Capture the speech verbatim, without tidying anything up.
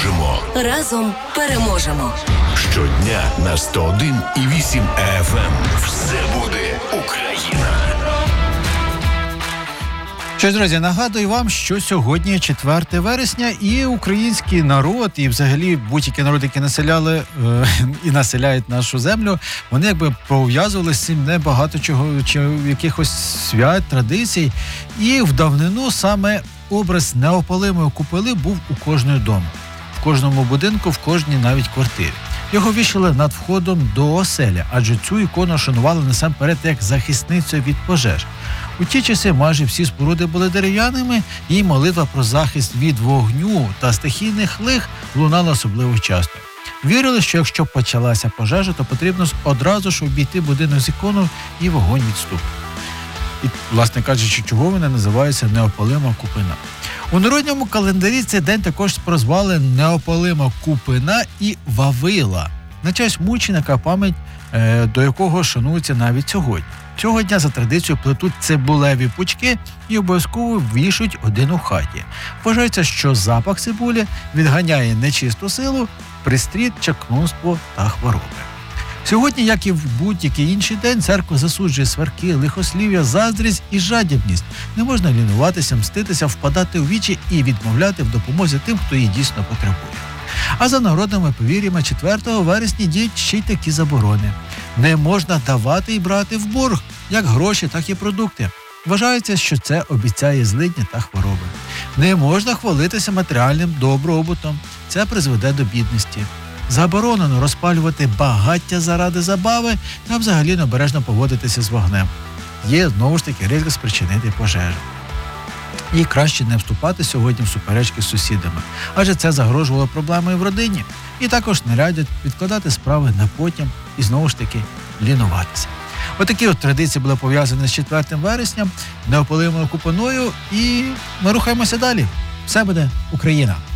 переможемо. Разом переможемо. Щодня на сто один і вісім еф ем. Все буде Україна. Що ж, друзі, нагадую вам, що сьогодні четверте вересня, і український народ, і взагалі будь-які народи, які населяли е, і населяють нашу землю, вони якби пов'язували з цим небагато чого, чи якихось свят, традицій. І в давнину саме образ неопалимої купели був у кожної дому, в кожному будинку, в кожній навіть квартирі. Його вішали над входом до оселя, адже цю ікону шанували насамперед як захисницю від пожеж. У ті часи майже всі споруди були дерев'яними, і молитва про захист від вогню та стихійних лих лунала особливо часто. Вірили, що якщо почалася пожежа, то потрібно одразу ж обійти будинок з іконою і вогонь відступить. І, власне кажучи, чого вона називається неопалима купина. У народному календарі цей день також прозвали неопалима купина і Вавила, на честь мученика, пам'ять е, до якого шанується навіть сьогодні. Цього дня за традицією плетуть цибулеві пучки і обов'язково вішають один у хаті. Вважається, що запах цибулі відганяє нечисту силу, пристріт, чаклунство та хвороби. Сьогодні, як і в будь-який інший день, церква засуджує сварки, лихослів'я, заздрість і жадібність. Не можна лінуватися, мститися, впадати у вічі і відмовляти в допомозі тим, хто її дійсно потребує. А за народними повір'ями четвертого вересня діють ще й такі заборони. Не можна давати і брати в борг, як гроші, так і продукти. Вважається, що це обіцяє злидні та хвороби. Не можна хвалитися матеріальним добробутом. Це призведе до бідності. Заборонено розпалювати багаття заради забави та взагалі необережно поводитися з вогнем. Є, знову ж таки, ризик спричинити пожежу. І краще не вступати сьогодні в суперечки з сусідами, адже це загрожувало проблемою в родині. І також не радять відкладати справи на потім і, знову ж таки, лінуватися. Отакі от традиції були пов'язані з четвертим вересня, неопалимою купиною, і ми рухаємося далі. Все буде Україна!